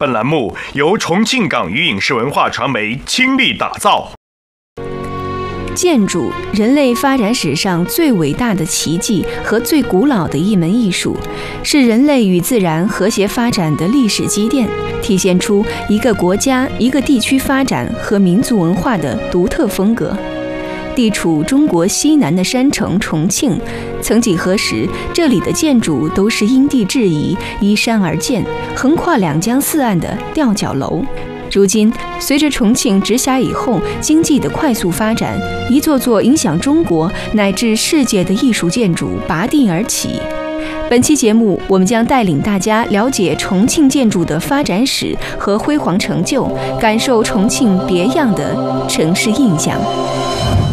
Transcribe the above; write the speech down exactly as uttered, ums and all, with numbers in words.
本栏目由重庆港语影视文化传媒倾力打造。 建筑，人类发展史上最伟大的奇迹和最古老的一门艺术，是人类与自然和谐发展的历史积淀，体现出一个国家、一个地区发展和民族文化的独特风格。地处中国西南的山城重庆，曾几何时，这里的建筑都是因地制宜、依山而建，横跨两江四岸的吊脚楼。如今，随着重庆直辖以后经济的快速发展，一座座影响中国乃至世界的艺术建筑拔地而起。本期节目，我们将带领大家了解重庆建筑的发展史和辉煌成就，感受重庆别样的城市印象。